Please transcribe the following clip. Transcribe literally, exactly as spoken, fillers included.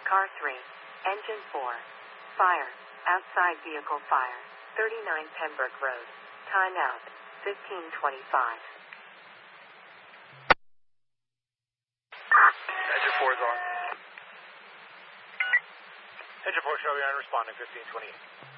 Car three. Engine four. Fire. Outside vehicle fire. thirty-nine Pembroke Road. Time out. fifteen twenty-five. Engine four is on. Engine four, show me on responding, fifteen twenty-eight.